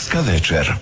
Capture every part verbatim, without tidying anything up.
Pomorska večer.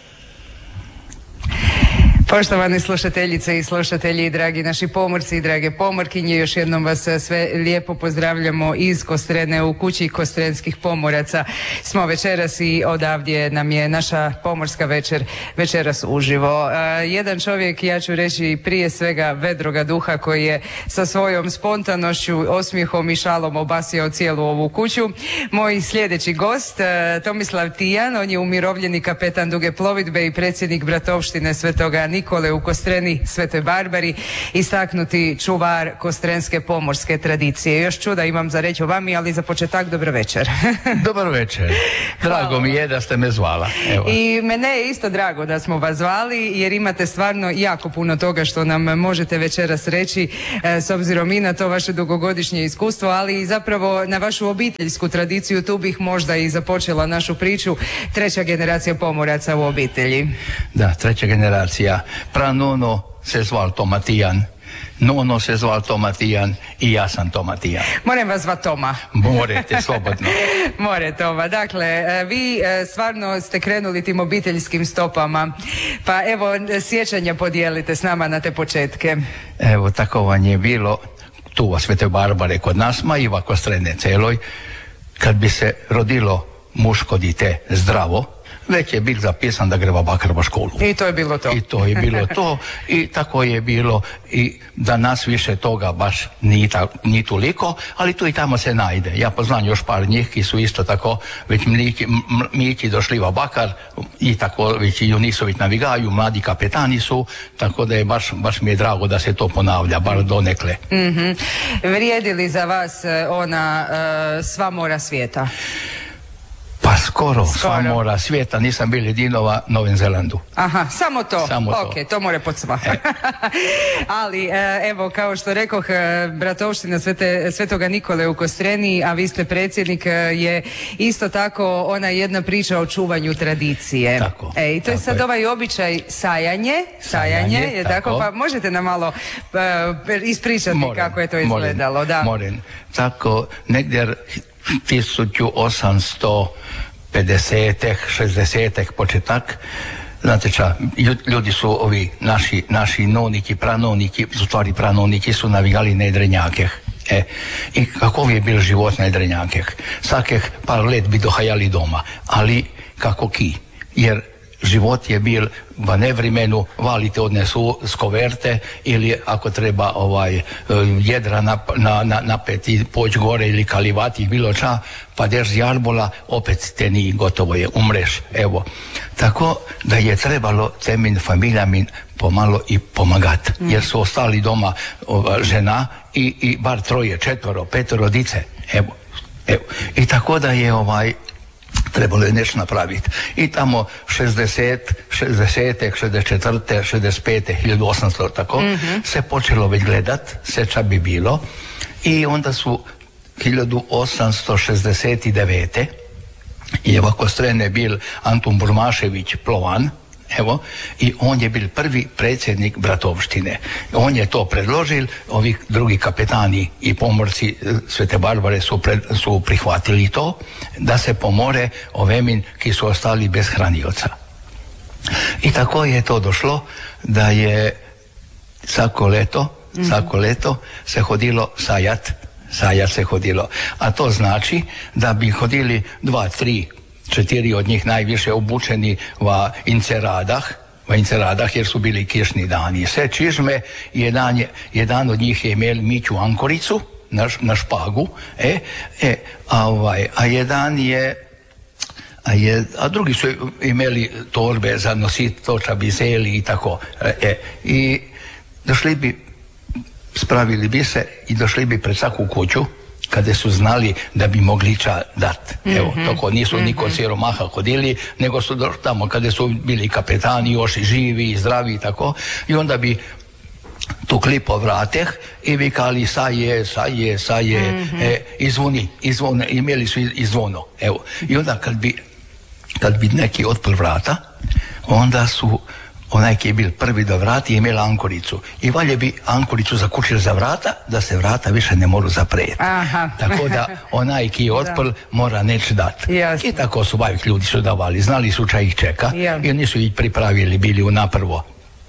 Poštovane slušateljice i slušatelji, dragi naši pomorci i drage pomorkinje, još jednom vas sve lijepo pozdravljamo iz Kostrene u kući Kostrenskih pomoraca. Smo večeras i odavdje nam je naša pomorska večer večeras uživo. Uh, jedan čovjek, ja ću reći prije svega vedroga duha, koji je sa svojom spontanošću, osmijehom i šalom obasjao cijelu ovu kuću. Moj sljedeći gost, uh, Tomislav Tijan, on je umirovljeni kapetan duge plovidbe i predsjednik bratovštine Svetoga Nikole u Kostreni Svetoj Barbari, istaknuti čuvar kostrenske pomorske tradicije. Još čuda imam za reći o vami, ali za početak dobro večer. Dobro večer. Drago Hvala. Mi je da ste me zvala. Evo. I mene je isto drago da smo vas zvali, jer imate stvarno jako puno toga što nam možete večeras reći, s obzirom i na to vaše dugogodišnje iskustvo, ali i zapravo na vašu obiteljsku tradiciju. Tu bih možda i započela našu priču. Treća generacija pomoraca u obitelji. Da, treća generacija. Pranono se zval Tomatijan, nono se zval Tomatijan i ja sam Tomatijan. Moram vas zvat Toma. Morete, slobodno. More Toma. Dakle, vi stvarno ste krenuli tim obiteljskim stopama, pa evo sjećanja podijelite s nama na te početke. Evo, tako vam je bilo tu u Svetoj Barbare kod nas, ma i u Kostrene celoj, kad bi se rodilo muško dite zdravo, već je bil zapisan da greva bakar u školu. I to je bilo to. I to je bilo to. I tako je bilo i da nas više toga baš ni, ta, ni toliko, ali tu i tamo se najde. Ja poznam još par njih ki su isto tako već mliki došli u bakar i tako već i oni su već navigaju, mladi kapetani su, tako da je baš, baš mi je drago da se to ponavlja, bar donekle. Mm-hmm. Vrijedi li za vas ona uh, sva mora svijeta? Pa skoro, skoro. Sva mora svijeta, nisam bil jedinova na Novem Zelandu. Aha, samo to? Samo ok, to. to more pod sva. E. Ali, evo, kao što rekoh, bratovština Svete, Svetoga Nikole u Kostreni, a vi ste predsjednik, je isto tako ona jedna priča o čuvanju tradicije. Tako. E, i to je sad je. ovaj običaj sajanje, sajanje, sajanje je tako. tako, pa možete nam malo uh, ispričati moren, kako je to izgledalo. Moren, da. moren. Tako, negdje tisuću osamsto pedesetih, šezdesetih početak. Znate ča, ljudi su ovi naši, naši noniki, pranoniki, u stvari pranoniki su navigali na Jedrenjakeh. E, i kako je bil život na Jedrenjakeh? Svakih par let bi dohajali doma, ali kako ki? Jer život je bil v nevremenu, valite odnesu s koverte ili ako treba ovaj jedra nap, na, na, napeti, poć gore ili kalivati bilo ča, pa deš z jarbola, opet te ni gotovo je, umreš. Evo. Tako da je trebalo temin familijami pomalo i pomagat, mm. jer su ostali doma ova, žena i, i bar troje, četvoro, petoro dice. Evo. Evo. I tako da je ovaj trebalo je nešto napraviti. I tamo šezdeset, šezdeset, šezdeset četiri, šezdeset pet, hiljadu osamsto tako, mm-hmm. se počelo već gledat, se ča bi bilo. I onda su hiljadu osamsto šezdeset devet. je v Kostrene bil Antun Burmašević Plovan, evo, i on je bil prvi predsjednik bratovštine. On je to predložil, ovi drugi kapetani i pomorci Svete Barbare su, pred, su prihvatili to, da se pomore ovemin ki su ostali bez hranioca. I tako je to došlo da je svako leto, mm-hmm. svako leto se hodilo sajat, sajat se hodilo. A to znači da bi hodili dva, tri, četiri od njih najviše obučeni v Inceradах, v Inceradах jer su bili kišni dani. Sve čižme, jedan, jedan od njih je imel Miću Ankoricu na, na špagu, e, e, a, ovaj, a jedan je A, je, a drugi su imeli torbe za nositi to čabizeli i tako. E, I došli bi, spravili bi se i došli bi pred svaku kuću kada su znali da bi mogli ča dat. Evo, mm-hmm. tako nisu mm-hmm. niko siromaha hodili, nego su došli tamo kada su bili kapetani još i živi i zdravi i tako. I onda bi tukli po vrateh i vikali saje, saje, saje, mm-hmm. e, izvoni, izvoni, imeli su izvono. Evo. I onda kad bi kad bi neki otpil vrata, onda su onaj ki je bil prvi do vrata je imela ankoricu. I valje bi ankoricu zakučili za vrata, da se vrata više ne mogu zaprijeti. Aha. Tako da onaj ki je otprl mora neći dati. Jasno. I tako su bavik ljudi su davali. Znali su ča ih čeka. Ja. I oni su ih pripravili, bili u naprvo.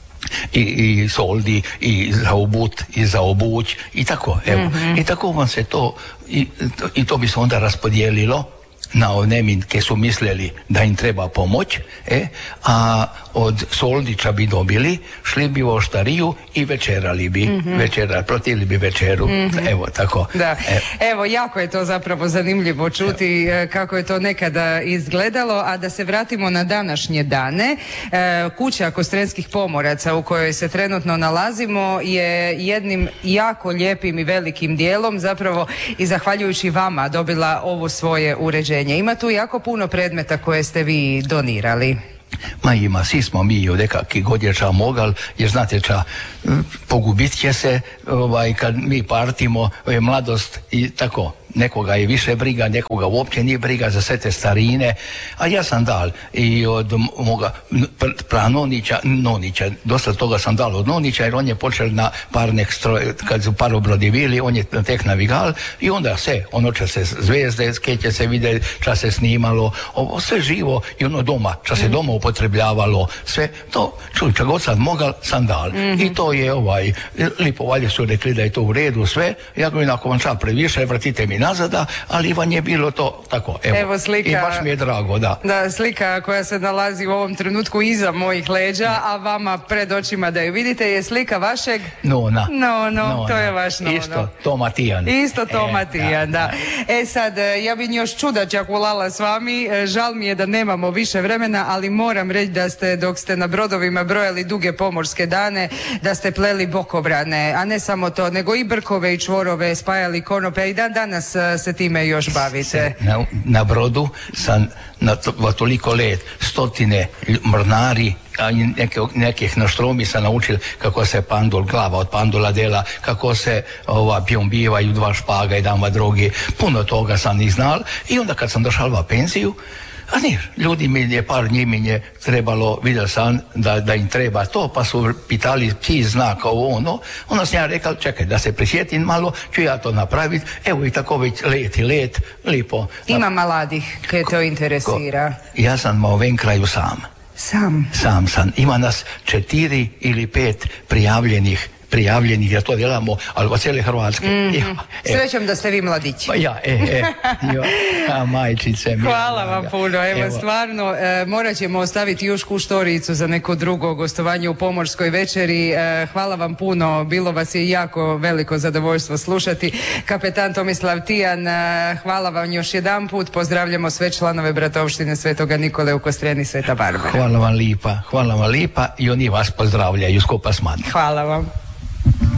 I, i soldi, i za obut, i za obuć, i tako. Evo. Mm-hmm. I tako vam se to, i, i to bi se onda raspodijelilo na one ke su mislili da im treba pomoć, e, a od soldića bi dobili, šli bi u oštariju i večerali bi, mm-hmm. večera, protili bi večeru, mm-hmm. evo tako. Da. E. Evo, jako je to zapravo zanimljivo čuti evo. Kako je to nekada izgledalo, a da se vratimo na današnje dane. E, kuća Kostrenskih pomoraca u kojoj se trenutno nalazimo je jednim jako lijepim i velikim dijelom zapravo i zahvaljujući vama dobila ovo svoje uređenje. Ima tu jako puno predmeta koje ste vi donirali. Ma ima, svi smo mi od nekakvih godječa mogal, jer znate ča, pogubit će se ovaj, kad mi partimo ovaj, mladost i tako. Nekoga je više briga, nekoga uopće nije briga za sve te starine, a ja sam dal i od moga pra Nonića, Nonića, dosta toga sam dal od Nonića, jer on je počeo na parnek stroje, kad su parobrodi bili, on je tek navigal i onda sve, ono će se zvezde, skeće se vide, ča se snimalo, ovo sve živo i ono doma, ča se doma upotrebljavalo, sve to, čuj, čak god sam mogal, sam dal. Mm-hmm. I to je ovaj, lipo valje su rekli da je to u redu sve, ja govorim, ako vam ča previše, vratite mi nazada, ali vam je bilo to tako, evo, evo slika, i baš mi je drago, da. Da, slika koja se nalazi u ovom trenutku iza mojih leđa, a vama pred očima da ju vidite je slika vašeg... Nona. No, no, Nona. to je vaš Nono. Isto, Toma Tijan. Isto Toma e, Tijan, da, da. E sad, ja bi još čudačak ulala s vami, žal mi je da nemamo više vremena, ali moram reći da ste, dok ste na brodovima brojali duge pomorske dane, da ste pleli bokobrane, a ne samo to, nego i brkove i čvorove, spajali konope i dan danas se time još bavite. Na, na brodu sam na to, toliko let, stotine mornari, a neke, nekih na štromi sam naučil kako se pandul, glava od pandula dela, kako se ova, pjombivaju dva špaga i dama drugi, puno toga sam i znal i onda kad sam došao u penziju, a nije, ljudi mi je, par njih mi je trebalo, vidio sam da, da im treba to, pa su pitali ti zna kao ono, onda sam ja rekao, čekaj, da se prisjetim malo, ću ja to napraviti, evo i tako već let i let, lipo. Ima mladih koje to interesira. Ko, ja sam u ovom kraju sam. Sam? Sam sam. Ima nas četiri ili pet prijavljenih prijavljeni, jer to djelamo, ali od cijele Hrvatske. Mm-hmm. Ja, srećom da ste vi mladići. Pa ja, e, e, jo, a majčice. Hvala vam puno, evo, evo. stvarno, e, morat ćemo ostaviti još kuštoricu za neko drugo gostovanje u Pomorskoj večeri. E, hvala vam puno, bilo vas je jako veliko zadovoljstvo slušati. Kapetan Tomislav Tijan, e, hvala vam još jedan put, pozdravljamo sve članove Bratovštine Svetoga Nikole u Kostreni Sveta Barbara. Hvala vam lipa, hvala vam lipa i oni vas pozdravljaju skupa s mnom. Hvala vam.